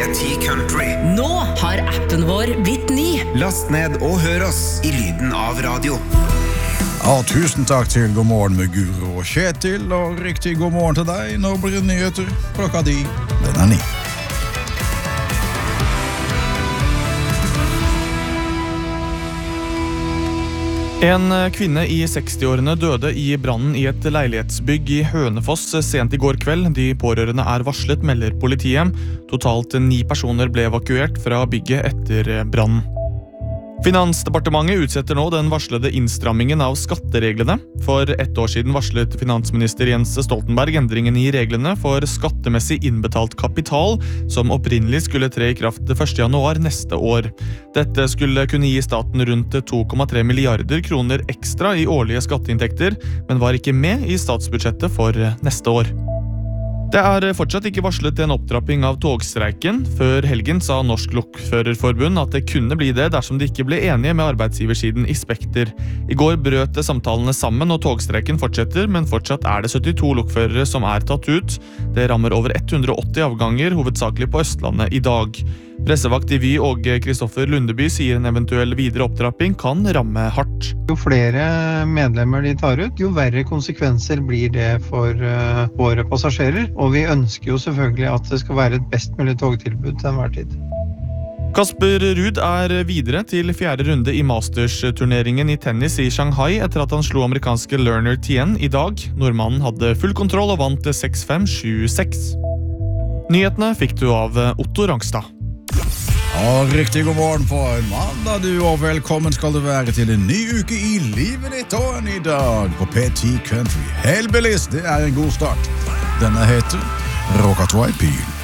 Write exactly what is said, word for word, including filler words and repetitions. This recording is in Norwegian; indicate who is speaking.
Speaker 1: ti Country.
Speaker 2: Nå har appen vår blitt ny.
Speaker 1: Last ned og hør oss i lyden av radio.
Speaker 3: Ja, tusen takk til God morgen med Guro og Kjetil, og riktig god morgen til deg. Nå blir det nyheter klokka di. Den er ni.
Speaker 4: En kvinne i sekstiårene døde i brannen i et leilighetsbygg i Hønefoss sent i går kveld. De pårørende er varslet, melder politiet. Totalt ni personer ble evakuert fra bygget etter brannen. Finansdepartementet utsetter nå den varslede innstrammingen av skattereglene. For ett år siden varslet finansminister Jens Stoltenberg endringen i reglene for skattemessig innbetalt kapital, som opprinnelig skulle tre i kraft første januar neste år. Dette skulle kunne gi staten rundt to komma tre milliarder kroner ekstra i årlige skatteinntekter, men var ikke med i statsbudsjettet for neste år. Det er fortsatt ikke varslet en opptrapping av togstreiken. Før helgen sa Norsk Lokførerforbund at det kunne bli det dersom de ikke ble enige med arbeidsgiversiden i Spekter. I går brøt samtalene sammen og togstreiken fortsetter, men fortsatt er det syttito lokførere som er tatt ut. Det rammer over hundre og åtti avganger, hovedsakelig på Østlandet i dag. Pressevakt i Vy og Kristoffer Lundeby sier en eventuell videre opptrapping kan ramme hardt.
Speaker 5: Jo flere medlemmer de tar ut, jo verre konsekvenser blir det for uh, våre passasjerer. Og vi ønsker jo selvfølgelig at det skal være et best mulig togtilbud til enhver tid.
Speaker 4: Kasper Ruud er videre til fjerde runde i Masters-turneringen i tennis i Shanghai etter at han slo amerikanske Lerner Tien i dag. Nordmannen hadde full kontroll og vant seks fem sju seks. Nyhetene fikk du av Otto Rangstad.
Speaker 3: Og riktig god morgen på en mandag, du, og velkommen skal du være til en ny uke i livet ditt, og en i dag på P ti Country. Hellbillies, det er en god start. Denne heter Råkatwai Pil.